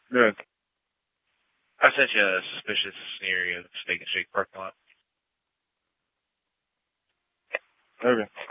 Good. I sent you a suspicious scenario of Steak and Shake parking lot. Okay.